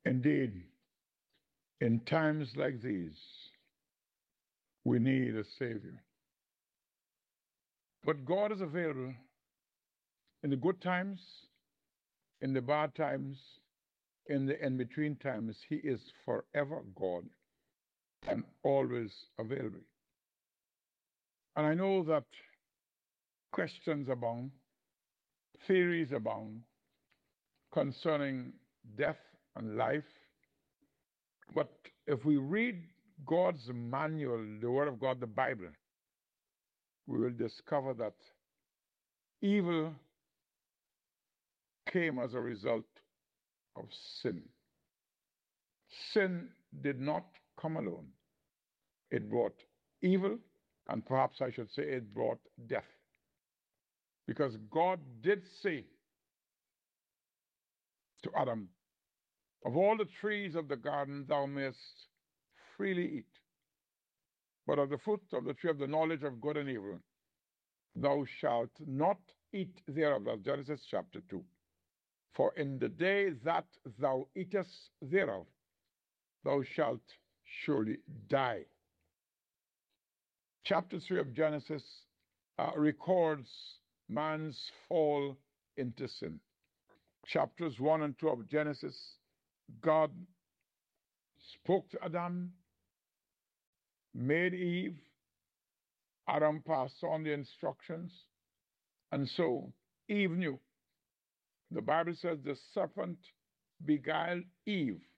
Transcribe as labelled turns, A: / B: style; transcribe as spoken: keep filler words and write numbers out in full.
A: Indeed, in times like these, we need a Savior. But God is available in the good times, in the bad times, in the in between times. He is forever God and always available. And I know that questions abound, theories abound concerning death and life. But if we read God's manual, the Word of God, the Bible, we will discover that evil came as a result of sin. Sin did not come alone, it brought evil, and perhaps I should say it brought death. Because God did say to Adam, of all the trees of the garden thou mayest freely eat, but of the fruit of the tree of the knowledge of good and evil thou shalt not eat thereof. That's Genesis chapter two. For in the day that thou eatest thereof, thou shalt surely die. Chapter three of Genesis uh, records man's fall into sin. Chapters one and two of Genesis, God spoke to Adam, made Eve, Adam passed on the instructions, and so Eve knew. The Bible says the serpent beguiled Eve